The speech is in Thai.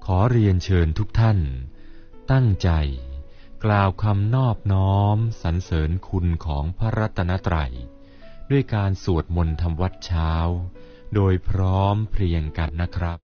อเรียนเชิญทุกท่านตั้งใจกล่าวคำนอบน้อมสรรเสริญคุณของพระรัตนตรัยด้วยการสวดมนต์ทำวัดเช้าโดยพร้อมเพรียงกันนะครับ